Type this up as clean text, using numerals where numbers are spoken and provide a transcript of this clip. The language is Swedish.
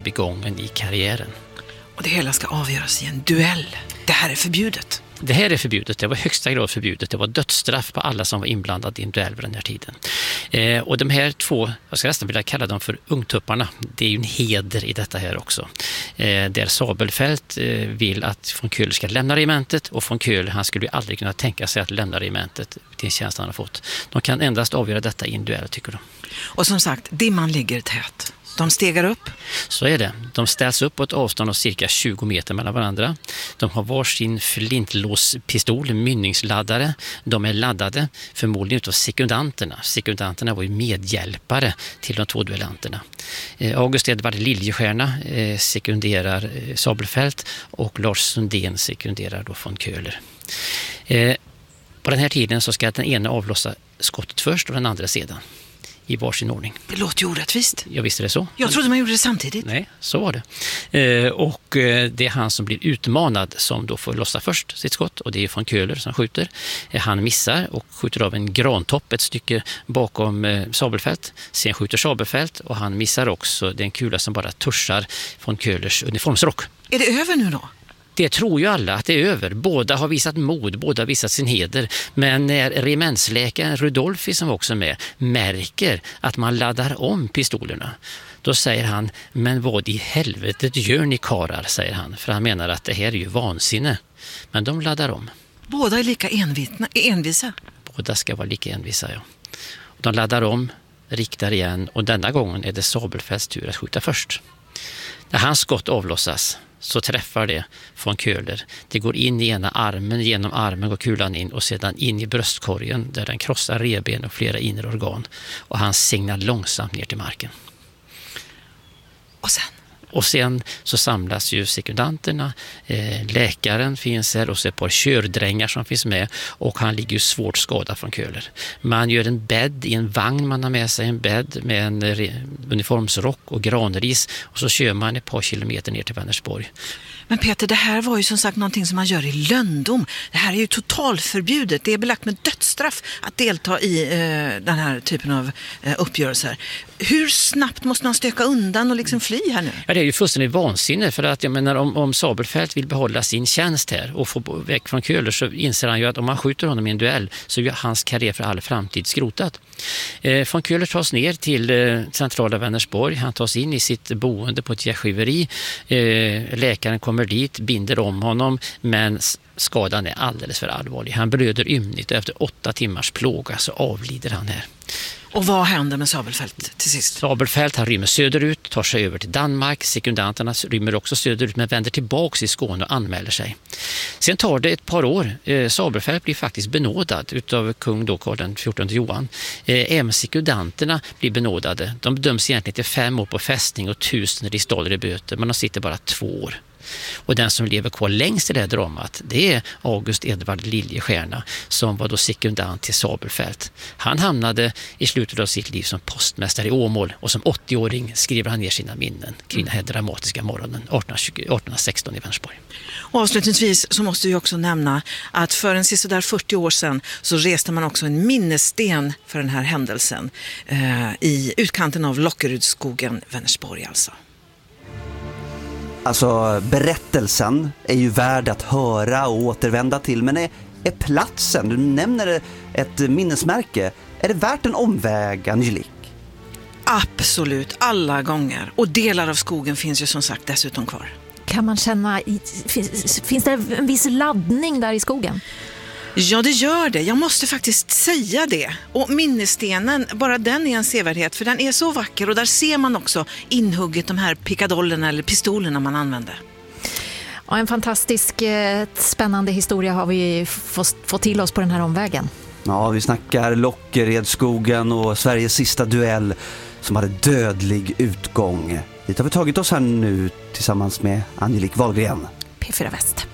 bli gången i karriären. Och det hela ska avgöras i en duell. Det här är förbjudet. Det här är förbjudet, det var högsta grad förbjudet. Det var dödsstraff på alla som var inblandade i en duell vid den här tiden. Och de här två, jag ska nästan vilja kalla dem för ungtupparna, det är ju en heder i detta här också. Där Sabelfält vill att von Köhler ska lämna regementet, och von Köhler, han skulle ju aldrig kunna tänka sig att lämna regementet till en tjänst han har fått. De kan endast avgöra detta i en duell, tycker de. Och som sagt, dimman ligger tät. De stegar upp. Så är det. De ställs upp på ett avstånd av cirka 20 meter mellan varandra. De har varsin flintlåspistol, mynningsladdare. De är laddade förmodligen utav sekundanterna. Sekundanterna var ju medhjälpare till de två duellanterna. August Edvard Liljestierna sekunderar Sabelfält, och Lars Sundén sekunderar då von Köhler. På den här tiden så ska den ena avlossa skottet först och den andra sedan, i varsin ordning. Det låter ju orättvist. Jag visste det så. Jag trodde man gjorde det samtidigt. Nej, så var det. Och det är han som blir utmanad som då får lossa först sitt skott, och det är von Köhler som skjuter. Han missar och skjuter av en grantopp ett stycke bakom Sabelfält. Sen skjuter Sabelfält, och han missar också den kula som bara tuschar von Köhlers uniformsrock. Är det över nu då? Det tror ju alla att det är över. Båda har visat mod, båda har visat sin heder. Men när regementsläkaren Rudolfi, som också är med, märker att man laddar om pistolerna, då säger han: men vad i helvetet gör ni karar, säger han. För han menar att det här är ju vansinne. Men de laddar om. Båda är lika envisa. Båda ska vara lika envisa, ja. De laddar om, riktar igen, och denna gången är det Sabelfälts tur att skjuta först. När hans skott avlossas så träffar det von Köhler. Det går in i ena armen, genom armen går kulan in, och sedan in i bröstkorgen där den krossar revben och flera inre organ. Och han segnar långsamt ner till marken. Och sen så samlas ju sekundanterna, läkaren finns här, och så ett par kördrängar som finns med, och han ligger ju svårt skadad från Köhler. Man gör en bädd i en vagn, man har med sig en bädd med en uniformsrock och granris, och så kör man ett par kilometer ner till Vänersborg. Men Peter, det här var ju som sagt någonting som man gör i lönndom. Det här är ju totalförbjudet. Det är belagt med dödsstraff att delta i den här typen av uppgörelser. Hur snabbt måste man stöka undan och liksom fly här nu? Ja, det är ju fullständigt vansinne, för att jag menar, om Sabelfält vill behålla sin tjänst här och få väck från Köhler, så inser han ju att om man skjuter honom i en duell så är hans karriär för all framtid skrotat. Von Köhler tas ner till centrala Vänersborg. Han tas in i sitt boende på ett gästgiveri. Läkaren kommer dit, binder om honom, men skadan är alldeles för allvarlig. Han blöder ymnigt, och efter 8 timmars plåga så avlider han här. Och vad händer med Sabelfält till sist? Sabelfält, han rymmer söderut, tar sig över till Danmark. Sekundanterna rymmer också söderut, men vänder tillbaka i Skåne och anmäler sig. Sen tar det ett par år. Sabelfält blir faktiskt benådad utav kung då Karl den 14 Johan. Även sekundanterna blir benådade. De döms egentligen till 5 år på fästning och 1000 riksdaler i böter, men de sitter bara 2 år. Och den som lever kvar längst i det här dramat, det är August Edvard Liljestierna, som var då sekundant till Sabelfält. Han hamnade i slutet av sitt liv som postmästare i Åmål, och som 80-åring skriver han ner sina minnen kring den här dramatiska morgonen 1816 i Vänersborg. Och avslutningsvis så måste vi också nämna att för en sisådär 40 år sedan så reste man också en minnessten för den här händelsen i utkanten av Lockerudsskogen, Vänersborg alltså. Alltså, berättelsen är ju värd att höra och återvända till, men är platsen, du nämner ett minnesmärke, är det värt en omväg, Angelique? Absolut, alla gånger. Och delar av skogen finns ju som sagt dessutom kvar. Kan man känna, finns det en viss laddning där i skogen? Ja, det gör det. Jag måste faktiskt säga det. Och minnesstenen, bara den är en sevärdhet, för den är så vacker, och där ser man också inhugget de här pickadollerna eller pistolerna man använde. Ja, en fantastisk spännande historia har vi fått till oss på den här omvägen. Ja, vi snackar Lockeredskogen och Sveriges sista duell som hade dödlig utgång. Dit har vi tagit oss här nu tillsammans med Angelique Wahlgren. P4 Väst.